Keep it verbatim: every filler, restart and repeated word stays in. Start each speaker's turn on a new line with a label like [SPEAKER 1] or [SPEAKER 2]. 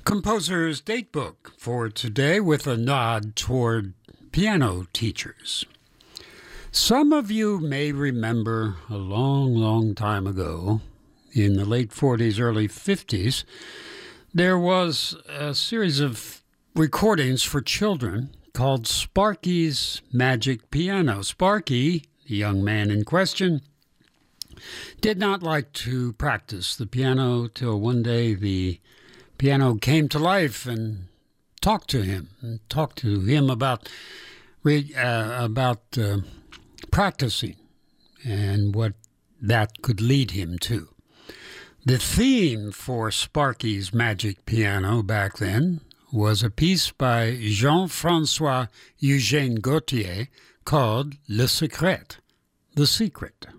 [SPEAKER 1] Composer's Datebook for today with a nod toward piano teachers. Some of you may remember a long, long time ago, in the late forties, early fifties, there was a series of recordings for children called Sparky's Magic Piano. Sparky, the young man in question, did not like to practice the piano till one day the piano came to life and talked to him, and talked to him about uh, about uh, practicing and what that could lead him to. The theme for Sparky's Magic Piano back then was a piece by Jean-François Eugène Gauthier called Le Secret, The Secret.